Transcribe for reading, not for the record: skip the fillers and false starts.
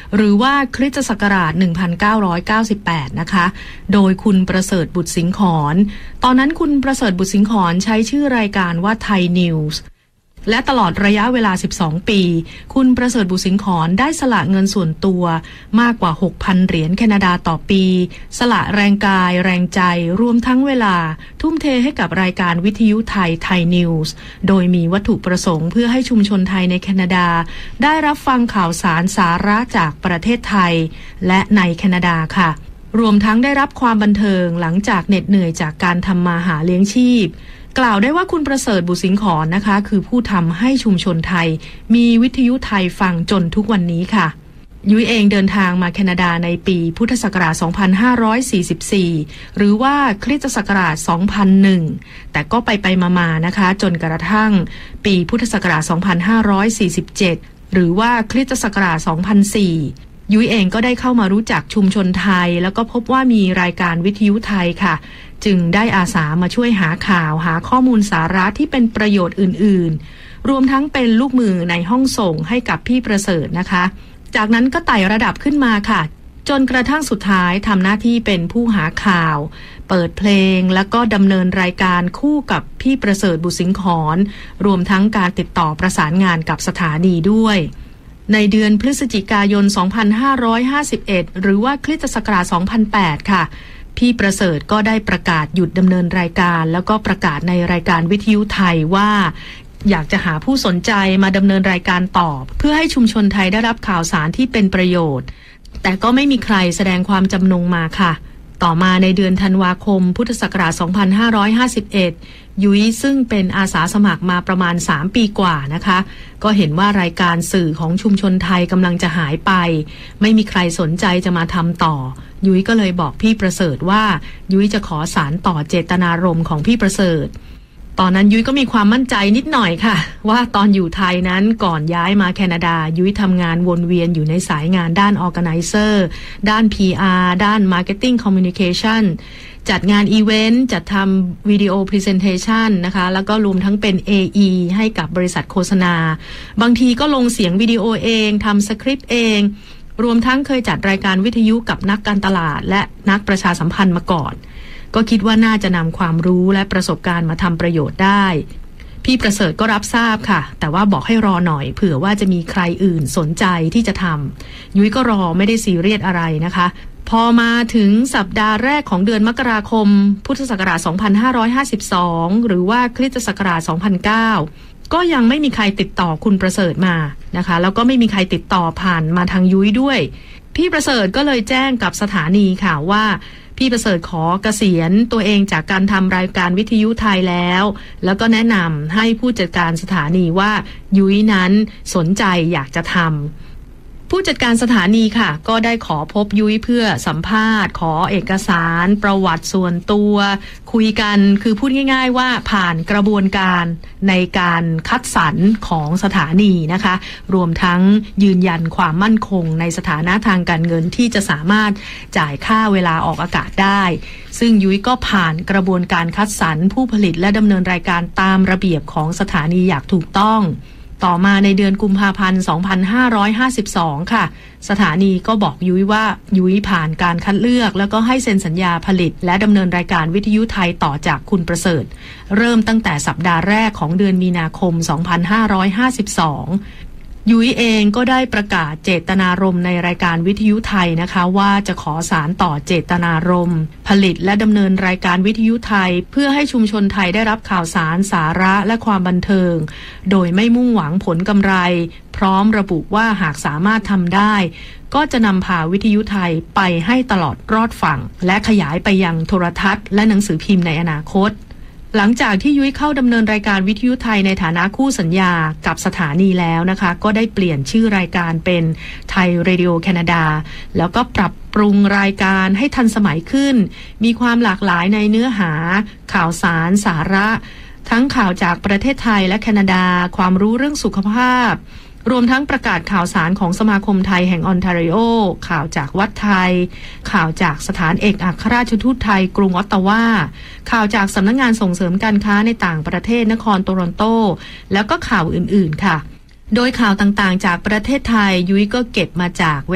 หรือว่าคริสตศักราช 1998 นะคะโดยคุณประเสริฐบุตรสิงขรตอนนั้นคุณประเสริฐบุตรสิงขรใช้ชื่อรายการว่าไทยนิวส์และตลอดระยะเวลา 12 ปี คุณประเสริฐบุตรสิงขรได้สละเงินส่วนตัวมากกว่า 6,000 เหรียญแคนาดาต่อปีสละแรงกายแรงใจรวมทั้งเวลาทุ่มเทให้กับรายการวิทยุไทยไทยนิวส์โดยมีวัตถุประสงค์เพื่อให้ชุมชนไทยในแคนาดาได้รับฟังข่าวสารสาระจากประเทศไทยและในแคนาดาค่ะรวมทั้งได้รับความบันเทิงหลังจากเหน็ดเหนื่อยจากการทำมาหาเลี้ยงชีพกล่าวได้ว่าคุณประเสริฐบุตรสิงขรนะคะคือผู้ทำให้ชุมชนไทยมีวิทยุไทยฟังจนทุกวันนี้ค่ะยุ้ยเองเดินทางมาแคนาดาในปีพุทธศักราช 2544 หรือว่าคริสตศักราช 2001 แต่ก็ไปมาๆนะคะจนกระทั่งปีพุทธศักราช 2547 หรือว่าคริสตศักราช 2004 ยุ้ยเองก็ได้เข้ามารู้จักชุมชนไทยแล้วก็พบว่ามีรายการวิทยุไทยค่ะจึงได้อาสามาช่วยหาข่าวหาข้อมูลสาระที่เป็นประโยชน์อื่นๆรวมทั้งเป็นลูกมือในห้องส่งให้กับพี่ประเสริฐนะคะจากนั้นก็ไต่ระดับขึ้นมาค่ะจนกระทั่งสุดท้ายทำหน้าที่เป็นผู้หาข่าวเปิดเพลงแล้วก็ดำเนินรายการคู่กับพี่ประเสริฐบุตรสิงขรรวมทั้งการติดต่อประสานงานกับสถานีด้วยในเดือนพฤศจิกายน 2551 หรือว่าคริสตศักราช 2008 ค่ะพี่ประเสริฐก็ได้ประกาศหยุดดำเนินรายการแล้วก็ประกาศในรายการวิทยุไทยว่าอยากจะหาผู้สนใจมาดำเนินรายการต่อเพื่อให้ชุมชนไทยได้รับข่าวสารที่เป็นประโยชน์แต่ก็ไม่มีใครแสดงความจำนงมาค่ะต่อมาในเดือนธันวาคมพุทธศักราช 2551 ยุ้ยซึ่งเป็นอาสาสมัครมาประมาณ 3 ปีกว่านะคะก็เห็นว่ารายการสื่อของชุมชนไทยกำลังจะหายไปไม่มีใครสนใจจะมาทำต่อยุ้ยก็เลยบอกพี่ประเสริฐว่ายุ้ยจะขอสานต่อเจตนารมณ์ของพี่ประเสริฐตอนนั้นยุ้ยก็มีความมั่นใจนิดหน่อยค่ะว่าตอนอยู่ไทยนั้นก่อนย้ายมาแคนาดายุ้ยทำงานวนเวียนอยู่ในสายงานด้าน Organizer ด้าน PR ด้าน Marketing Communication จัดงานอีเวนต์จัดทำวิดีโอพรีเซนเทชันนะคะแล้วก็รวมทั้งเป็น AE ให้กับบริษัทโฆษณาบางทีก็ลงเสียงวิดีโอเองทำสคริปต์เองรวมทั้งเคยจัดรายการวิทยุกับนักการตลาดและนักประชาสัมพันธ์มาก่อนก็คิดว่าน่าจะนำความรู้และประสบการณ์มาทำประโยชน์ได้พี่ประเสริฐก็รับทราบค่ะแต่ว่าบอกให้รอหน่อยเผื่อว่าจะมีใครอื่นสนใจที่จะทำยุ้ยก็รอไม่ได้ซีเรียสอะไรนะคะพอมาถึงสัปดาห์แรกของเดือนมกราคมพุทธศักราช 2552 หรือว่าคริสตศักราช 2009 ก็ยังไม่มีใครติดต่อคุณประเสริฐมานะคะแล้วก็ไม่มีใครติดต่อผ่านมาทางยุ้ยด้วยพี่ประเสริฐก็เลยแจ้งกับสถานีค่ะว่าพี่ประเสริฐขอเกษียณตัวเองจากการทำรายการวิทยุไทยแล้วก็แนะนำให้ผู้จัดการสถานีว่ายุ้ยนั้นสนใจอยากจะทำผู้จัดการสถานีค่ะก็ได้ขอพบยุ้ยเพื่อสัมภาษณ์ขอเอกสารประวัติส่วนตัวคุยกันคือพูดง่ายๆว่าผ่านกระบวนการในการคัดสรรของสถานีนะคะรวมทั้งยืนยันความมั่นคงในสถานะทางการเงินที่จะสามารถจ่ายค่าเวลาออกอากาศได้ซึ่งยุ้ยก็ผ่านกระบวนการคัดสรรผู้ผลิตและดำเนินรายการตามระเบียบของสถานีอย่างถูกต้องต่อมาในเดือนกุมภาพันธ์ 2552 ค่ะสถานีก็บอกยุ้ยว่ายุ้ยผ่านการคัดเลือกแล้วก็ให้เซ็นสัญญาผลิตและดำเนินรายการวิทยุไทยต่อจากคุณประเสริฐเริ่มตั้งแต่สัปดาห์แรกของเดือนมีนาคม 2552 ยุ้ยเองก็ได้ประกาศเจตนารมณ์ในรายการวิทยุไทยนะคะว่าจะขอสานต่อเจตนารมณ์ผลิตและดำเนินรายการวิทยุไทยเพื่อให้ชุมชนไทยได้รับข่าวสารสาระและความบันเทิงโดยไม่มุ่งหวังผลกำไรพร้อมระบุว่าหากสามารถทำได้ก็จะนำพาวิทยุไทยไปให้ตลอดรอดฝั่งและขยายไปยังโทรทัศน์และหนังสือพิมพ์ในอนาคตหลังจากที่ยุ้ยเข้าดำเนินรายการวิทยุไทยในฐานะคู่สัญญากับสถานีแล้วนะคะก็ได้เปลี่ยนชื่อรายการเป็นไทยเรดิโอแคนาดาแล้วก็ปรับปรุงรายการให้ทันสมัยขึ้นมีความหลากหลายในเนื้อหาข่าวสารสาระทั้งข่าวจากประเทศไทยและแคนาดาความรู้เรื่องสุขภาพรวมทั้งประกาศข่าวสารของสมาคมไทยแห่งออนทาริโอข่าวจากวัดไทยข่าวจากสถานเอกอัครราชทูตไทยกรุงออตตาวาข่าวจากสำนักงานส่งเสริมการค้าในต่างประเทศนครโตรอนโตแล้วก็ข่าวอื่นๆค่ะโดยข่าวต่างๆจากประเทศไทยยุ้ยก็เก็บมาจาก